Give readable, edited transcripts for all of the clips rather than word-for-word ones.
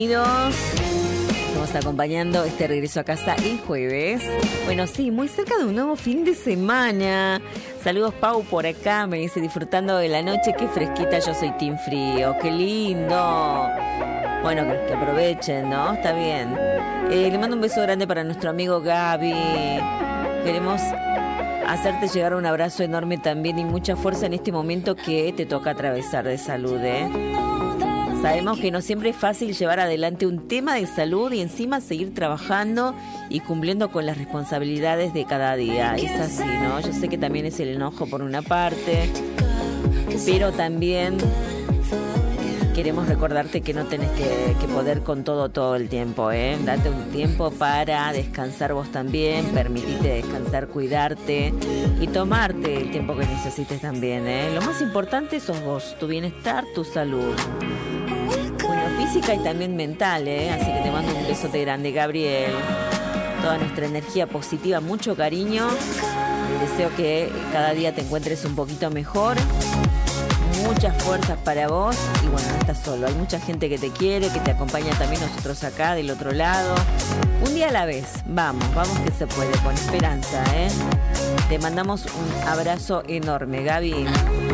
Estamos acompañando este regreso a casa el jueves. Bueno, sí, muy cerca de un nuevo fin de semana. Saludos, Pau, por acá. Me dice, disfrutando de la noche. Qué fresquita, yo soy team frío. Qué lindo. Bueno, que aprovechen, ¿no? Está bien. Le mando un beso grande para nuestro amigo Gaby. Queremos hacerte llegar un abrazo enorme también y mucha fuerza en este momento que te toca atravesar de salud, ¿eh? Sabemos que no siempre es fácil llevar adelante un tema de salud y encima seguir trabajando y cumpliendo con las responsabilidades de cada día. Es así, ¿no? Yo sé que también es el enojo por una parte, pero también queremos recordarte que no tenés que poder con todo el tiempo, ¿eh? Date un tiempo para descansar vos también, permitirte descansar, cuidarte y tomarte el tiempo que necesites también, ¿eh? Lo más importante sos vos, tu bienestar, tu salud. Bueno, física y también mental, ¿eh? Así que te mando un besote grande, Gabriel. Toda nuestra energía positiva, mucho cariño. Deseo que cada día te encuentres un poquito mejor. Muchas fuerzas para vos. Y bueno, no estás solo. Hay mucha gente que te quiere, que te acompaña también, nosotros acá del otro lado. Un día a la vez. Vamos que se puede, con esperanza, ¿eh? Te mandamos un abrazo enorme, Gaby.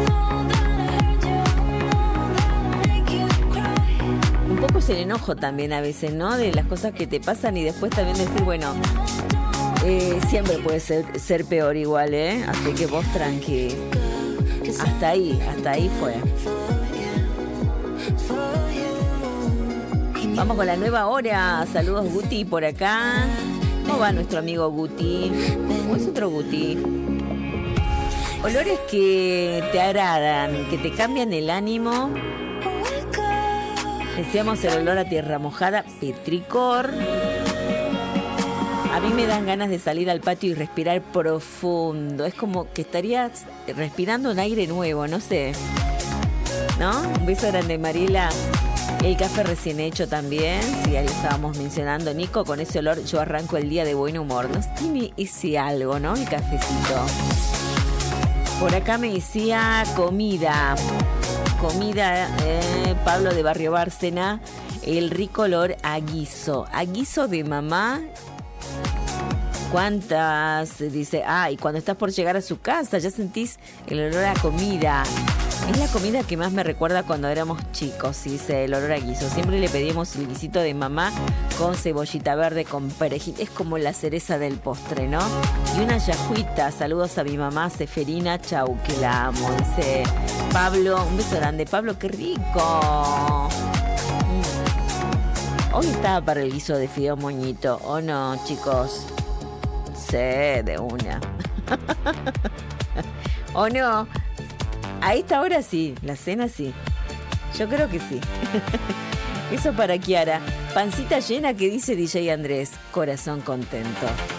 Un poco es el enojo también a veces, ¿no? De las cosas que te pasan y después también decir, bueno, siempre puede ser peor igual, ¿eh? Así que vos tranqui. Hasta ahí fue. Vamos con la nueva hora. Saludos, Guti, por acá. ¿Cómo va nuestro amigo Guti? ¿O es otro Guti? Olores que te agradan, que te cambian el ánimo. Decíamos el olor a tierra mojada, petricor. A mí me dan ganas de salir al patio y respirar profundo. Es como que estarías respirando un aire nuevo, no sé. ¿No? Un beso grande, Mariela. El café recién hecho también. Sí, ahí estábamos mencionando. Nico, con ese olor yo arranco el día de buen humor. ¿No? Tiene ese algo, ¿no? El cafecito. Por acá me decía comida, Pablo de Barrio Bárcena, el rico olor a guiso de mamá. ¿Cuántas? Dice, y cuando estás por llegar a su casa ya sentís el olor a comida. Es la comida que más me recuerda cuando éramos chicos, dice, el olor a guiso. Siempre le pedíamos el guisito de mamá con cebollita verde, con perejil. Es como la cereza del postre, ¿no? Y una yajuita. Saludos a mi mamá, Seferina. Chau, que la amo. Dice Pablo. Un beso grande. Pablo, qué rico. Hoy estaba para el guiso de fideo moñito. ¿O no, chicos? Sí, de una. ¿O no? A esta hora sí, la cena sí. Yo creo que sí. Eso para Kiara. Pancita llena, que dice DJ Andrés. Corazón contento.